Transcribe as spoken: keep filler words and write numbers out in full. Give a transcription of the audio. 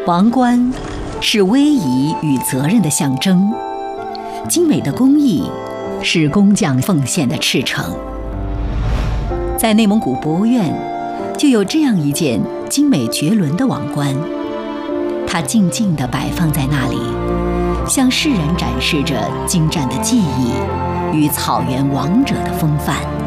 王冠是威仪与责任的象征，精美的工艺是工匠奉献的赤诚。在内蒙古博物院，就有这样一件精美绝伦的王冠，它静静地摆放在那里，向世人展示着精湛的技艺与草原王者的风范。